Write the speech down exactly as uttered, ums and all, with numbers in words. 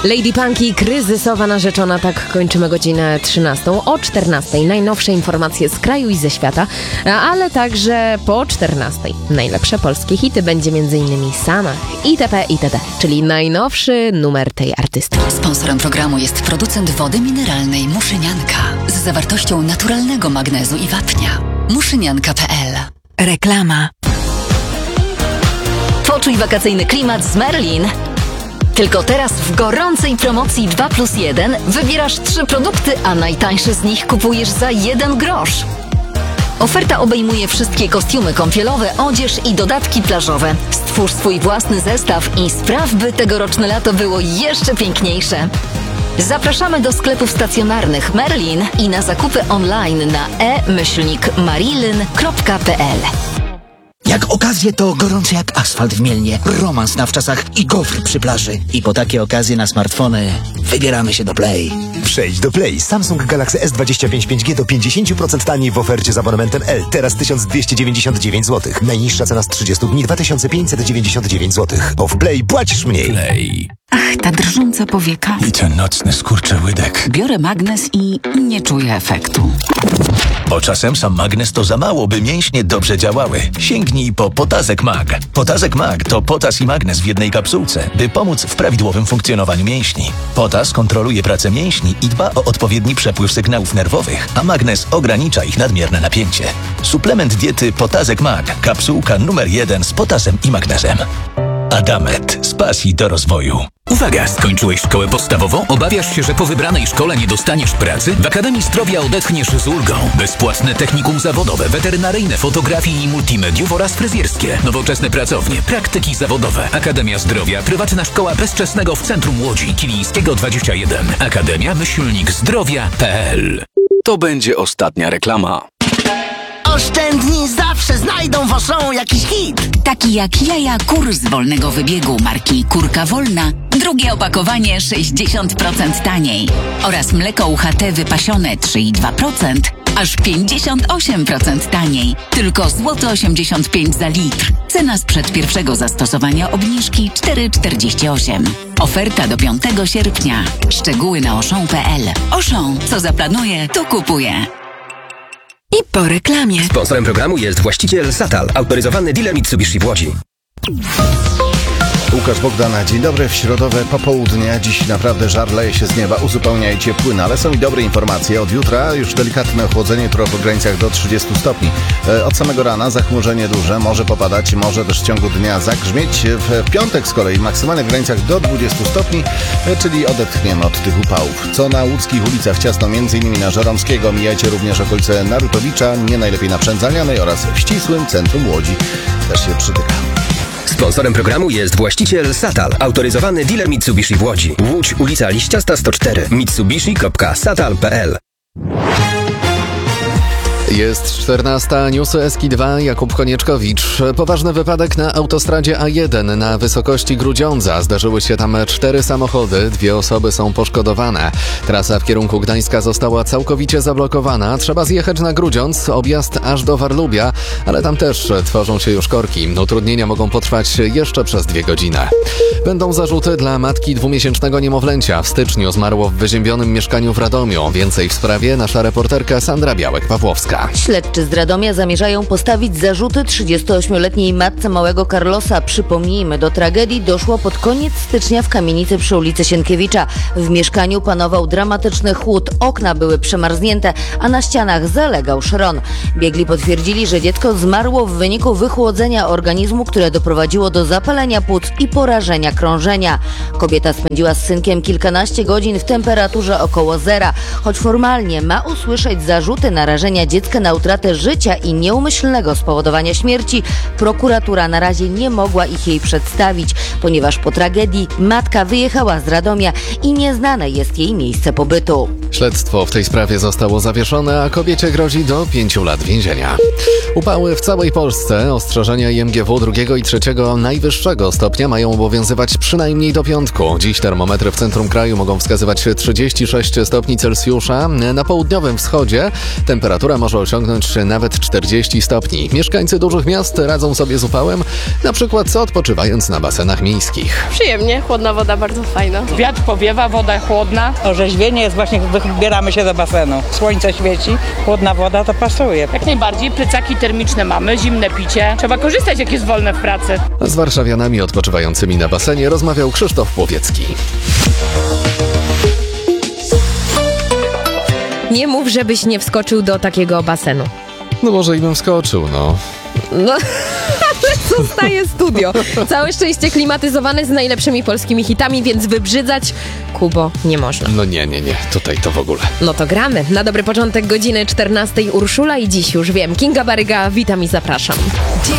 Lady Punk i kryzysowa narzeczona, tak kończymy godzinę trzynastą. O czternastej najnowsze informacje z kraju i ze świata, ale także po czternastej najlepsze polskie hity będzie m.in. Samach, itp. itd., czyli najnowszy numer tej artystki. Sponsorem programu jest producent wody mineralnej Muszynianka z zawartością naturalnego magnezu i wapnia. muszynianka kropka p l. Reklama. Poczuj wakacyjny klimat z Merlin. Tylko teraz w gorącej promocji dwa plus jeden wybierasz trzy produkty, a najtańszy z nich kupujesz za jeden grosz. Oferta obejmuje wszystkie kostiumy kąpielowe, odzież i dodatki plażowe. Stwórz swój własny zestaw i spraw, by tegoroczne lato było jeszcze piękniejsze. Zapraszamy do sklepów stacjonarnych Merlin i na zakupy online na e myślnik marilyn kropka p l. Jak okazje to gorące jak asfalt w Mielnie, romans na wczasach i gofry przy plaży. I po takie okazje na smartfony wybieramy się do Play. Przejdź do Play. Samsung Galaxy S dwadzieścia pięć pięć G do pięćdziesiąt procent taniej w ofercie z abonamentem L. Teraz tysiąc dwieście dziewięćdziesiąt dziewięć złotych. Najniższa cena z trzydziestu dni dwa tysiące pięćset dziewięćdziesiąt dziewięć złotych. Bo w Play płacisz mniej. Play. Ach, ta drżąca powieka. I ten nocny skurczy łydek. Biorę magnes i nie czuję efektu. Bo czasem sam magnes to za mało, by mięśnie dobrze działały. Sięgnij po Potazek Mag. Potazek Mag to potas i magnes w jednej kapsułce, by pomóc w prawidłowym funkcjonowaniu mięśni. Potas kontroluje pracę mięśni i dba o odpowiedni przepływ sygnałów nerwowych, a magnes ogranicza ich nadmierne napięcie. Suplement diety Potazek Mag. Kapsułka numer jeden z potasem i magnezem. Adamet. Z pasji do rozwoju. Uwaga! Skończyłeś szkołę podstawową? Obawiasz się, że po wybranej szkole nie dostaniesz pracy? W Akademii Zdrowia odetchniesz z ulgą. Bezpłatne technikum zawodowe, weterynaryjne, fotografii i multimediów oraz fryzjerskie. Nowoczesne pracownie, praktyki zawodowe. Akademia Zdrowia, prywatna szkoła bezczesnego w centrum Łodzi. Kilińskiego dwadzieścia jeden. Akademia myślnik zdrowia kropka p l. To będzie ostatnia reklama. Oszczędni zawsze znajdą w Auchan jakiś hit. Taki jak jaja kur z wolnego wybiegu marki Kurka Wolna. Drugie opakowanie sześćdziesiąt procent taniej. Oraz mleko U H T wypasione trzy i dwa procent. Aż pięćdziesiąt osiem procent taniej. Tylko złoty osiemdziesiąt pięć za litr. Cena sprzed pierwszego zastosowania obniżki cztery czterdzieści osiem. Oferta do piątego sierpnia. Szczegóły na auchan kropka p l. Auchan, co zaplanuje, to kupuje. I po reklamie. Sponsorem programu jest właściciel Satal, autoryzowany dealer Mitsubishi w Łodzi. Łukasz Bogdan, dzień dobry. W środowe popołudnie. Dziś naprawdę żar leje się z nieba, uzupełniajcie płyn, ale są i dobre informacje. Od jutra już delikatne ochłodzenie, trochę w granicach do trzydziestu stopni. Od samego rana zachmurzenie duże, może popadać, może też w ciągu dnia zagrzmieć. W piątek z kolei maksymalnie w granicach do dwudziestu stopni, czyli odetchniemy od tych upałów. Co na łódzkich ulicach ciasno, m.in. na Żeromskiego. Mijajcie również okolice Narutowicza, nie najlepiej na Przędzanianej oraz w ścisłym centrum Łodzi. Też się przytyka. Sponsorem programu jest właściciel Satal, autoryzowany dealer Mitsubishi w Łodzi. Łódź, ulica Liściasta sto cztery. mitsubishi kropka satal kropka p l. Jest czternasta, newsy S K dwa, Jakub Konieczkowicz. Poważny wypadek na autostradzie A jeden na wysokości Grudziądza. Zdarzyły się tam cztery samochody, dwie osoby są poszkodowane. Trasa w kierunku Gdańska została całkowicie zablokowana. Trzeba zjechać na Grudziądz, objazd aż do Warlubia, ale tam też tworzą się już korki. Utrudnienia mogą potrwać jeszcze przez dwie godziny. Będą zarzuty dla matki dwumiesięcznego niemowlęcia. W styczniu zmarło w wyziębionym mieszkaniu w Radomiu. Więcej w sprawie nasza reporterka Sandra Białek-Pawłowska. Śledczy z Radomia zamierzają postawić zarzuty trzydziestoośmioletniej matce małego Carlosa. Przypomnijmy, do tragedii doszło pod koniec stycznia w kamienicy przy ulicy Sienkiewicza. W mieszkaniu panował dramatyczny chłód, okna były przemarznięte, a na ścianach zalegał szron. Biegli potwierdzili, że dziecko zmarło w wyniku wychłodzenia organizmu, które doprowadziło do zapalenia płuc i porażenia krążenia. Kobieta spędziła z synkiem kilkanaście godzin w temperaturze około zera. Choć formalnie ma usłyszeć zarzuty narażenia dziecka na utratę życia i nieumyślnego spowodowania śmierci, prokuratura na razie nie mogła ich jej przedstawić, ponieważ po tragedii matka wyjechała z Radomia i nieznane jest jej miejsce pobytu. Śledztwo w tej sprawie zostało zawieszone, a kobiecie grozi do pięciu lat więzienia. Upały w całej Polsce. Ostrzeżenia I M G W drugiego i trzeciego najwyższego stopnia mają obowiązywać przynajmniej do piątku. Dziś termometry w centrum kraju mogą wskazywać trzydzieści sześć stopni Celsjusza. Na południowym wschodzie temperatura może może osiągnąć nawet czterdzieści stopni. Mieszkańcy dużych miast radzą sobie z upałem, na przykład odpoczywając na basenach miejskich. Przyjemnie, chłodna woda, bardzo fajna. Wiatr powiewa, woda chłodna. Orzeźwienie jest właśnie, wybieramy się do basenu. Słońce świeci, chłodna woda to pasuje. Jak najbardziej, plecaki termiczne mamy, zimne picie. Trzeba korzystać, jak jest wolne w pracy. Z warszawianami odpoczywającymi na basenie rozmawiał Krzysztof Płowiecki. Nie mów, żebyś nie wskoczył do takiego basenu. No może i bym wskoczył, no. No, ale zostaje studio. Całe szczęście klimatyzowane z najlepszymi polskimi hitami, więc wybrzydzać, Kubo, nie można. No nie, nie, nie, tutaj to w ogóle. No to gramy. Na dobry początek godziny czternastej Urszula i dziś już wiem, Kinga Baryga, witam i zapraszam.